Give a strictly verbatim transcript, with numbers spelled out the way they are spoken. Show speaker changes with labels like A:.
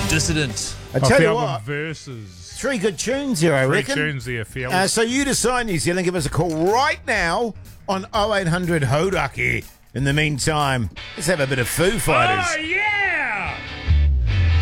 A: Dissident.
B: I tell
C: I
B: you
C: found
B: what,
C: verses.
B: three good tunes here, I
C: Three
B: reckon.
C: tunes there, fellas.
B: Uh, so you decide, New Zealand. Give us a call right now on oh eight hundred Hodaki. In the meantime, let's have a bit of Foo Fighters.
C: Oh, yeah!